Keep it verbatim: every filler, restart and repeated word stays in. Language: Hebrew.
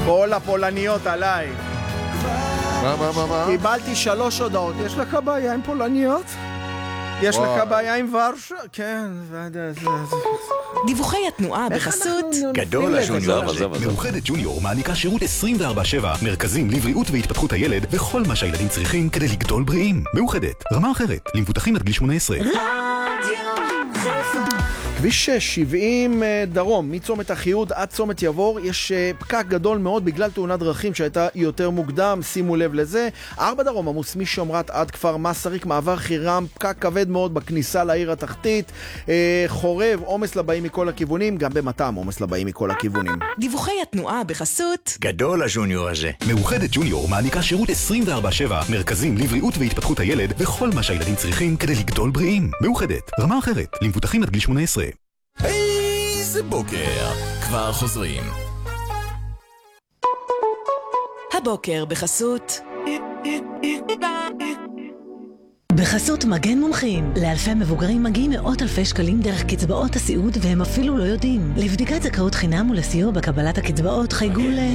כל הפולניות עליי. מה, מה, מה, מה? קיבלתי שלוש הודעות. יש לך בעיה עם פולניות? יש לך בעיה עם ורשה? כן, דיווחי התנועה בחסות גדול הג'וניור הזה. מאוחדת ג'וניור מעניקה שירות עשרים וארבע שבע, מרכזים לבריאות והתפתחות הילד וכל מה שהילדים צריכים כדי לגדול בריאים. מאוחדת, רמה אחרת, למבוטחים עד גיל שמונה עשרה. כביש שש שבעים דרום, מצומת החיוד עד צומת יבור, יש פקק גדול מאוד בגלל תאונת דרכים שהייתה יותר מוקדם, שימו לב לזה. ארבע דרום עמוס משמרת עד כפר מסריק, מעבר חירם, פקק כבד מאוד בכניסה לעיר התחתית. חורב, עומס לבאים מכל הכיוונים, גם במתם עומס לבאים מכל הכיוונים. דיווחי התנועה בחסות גדול הג'וניור הזה. מאוחדת ג'וניור מעניקה שירות עשרים וארבע שבע, מרכזים לבריאות והתפתחות הילד וכל מה שהילדים צריכים כדי לגדול בריאים. מאוחדת, רמה אחרת, למבוטחים עד גיל שמונה עשרה. איזה בוקר, כבר חוזרים. הבוקר בחסות בחסות מגן מומחים. לאלפי מבוגרים מגיעים מאות אלפי שקלים דרך קצבאות הסיעוד והם אפילו לא יודעים. לבדיקת זכאות חינם ולסיוע בקבלת הקצבאות חייגו ל...